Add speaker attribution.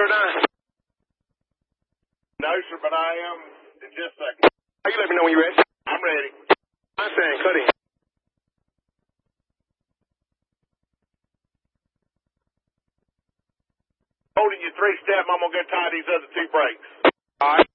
Speaker 1: or not?
Speaker 2: No, sir, but I am in just a second.
Speaker 1: You let me know when you're ready.
Speaker 2: I'm ready.
Speaker 1: I'm saying, cut in.
Speaker 2: Holding your 3-step, I'm going to go tie these other 2 brakes.
Speaker 1: All right.